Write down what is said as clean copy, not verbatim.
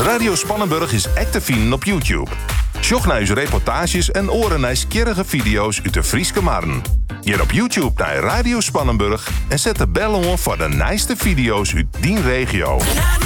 Radio Spannenburg is echt te vinden op YouTube. Sjoch naar uw reportages en oren naar skierrige video's uit de Frieske Marn. Hier op YouTube naar Radio Spannenburg en zet de bel on voor de nieuwste video's uit die regio.